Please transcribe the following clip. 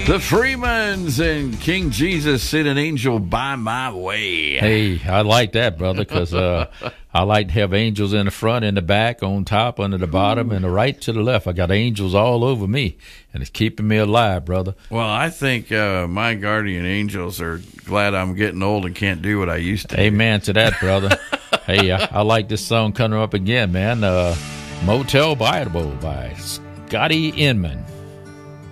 The Freemans and King Jesus sent an angel by my way. Hey, I like that, brother, because I like to have angels in the front, in the back, on top, under the bottom, and the right to the left. I got angels all over me, and it's keeping me alive, brother. Well, I think my guardian angels are glad I'm getting old and can't do what I used to. Amen to that, brother. Hey, I like this song coming up again, man. Motel Bible by Scotty Inman.